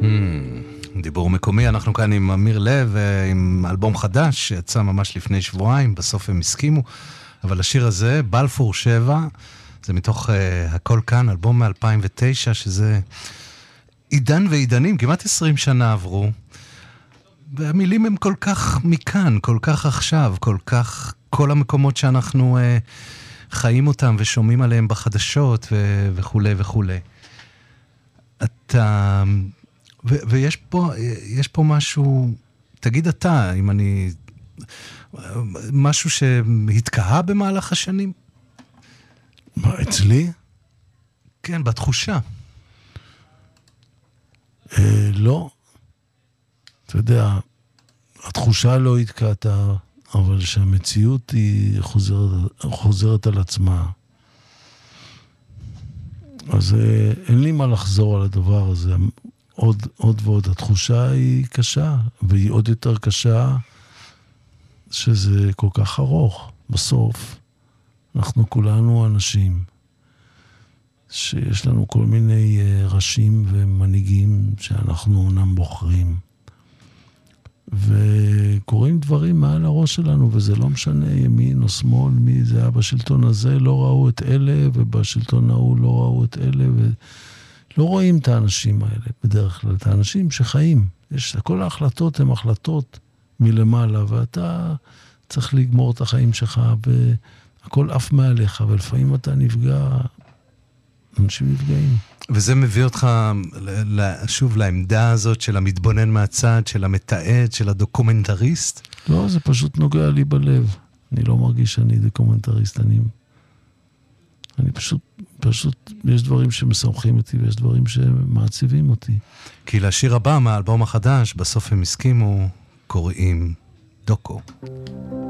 דיבור מקומי, אנחנו כאן עם אמיר לב, עם אלבום חדש שיצא ממש לפני שבועיים, בסוף הם הסכימו, אבל השיר הזה, בלפור 7, זה מתוך הכל כאן, אלבום מ-2009, שזה עידן ועידנים, כמעט 20 שנה עברו, והמילים הם כל כך מכאן, כל כך עכשיו, כל כך, כל המקומות שאנחנו חיים אותם ושומעים עליהם בחדשות וכו' וכו'. אתה... ויש פה משהו, תגיד אתה, אם אני... משהו שהתקהה במהלך השנים? מה, אצלי? כן, בתחושה. לא. אתה יודע, התחושה לא התקעתה, אבל שהמציאות היא חוזרת על עצמה. אז אין לי מה לחזור על הדבר הזה. עוד ועוד. התחושה היא קשה, והיא עוד יותר קשה שזה כל כך ארוך. בסוף, אנחנו כולנו אנשים שיש לנו כל מיני ראשים ומנהיגים שאנחנו אומנם בוחרים. וקוראים דברים מעל הראש שלנו, וזה לא משנה ימין או שמאל, מי זה היה בשלטון הזה, לא ראו את אלה, ובשלטון ההוא לא ראו את אלה, ולא רואים את האנשים האלה בדרך כלל, את האנשים שחיים. כל ההחלטות הן החלטות מלמעלה, ואתה צריך לגמור את החיים שלך, והכל עף מעליך, ולפעמים אתה נפגע, אנשים נפגעים. וזה מביא אותך שוב לעמדה הזאת של המתבונן מהצד, של המתעד, של הדוקומנטריסט? לא, זה פשוט נוגע לי בלב. אני לא מרגיש שאני דוקומנטריסט, אני פשוט, יש דברים שמשמחים אותי, ויש דברים שמעציבים אותי. כי לשיר הבא מהאלבום החדש, בסוף הם הסכימו, קוראים דוקו.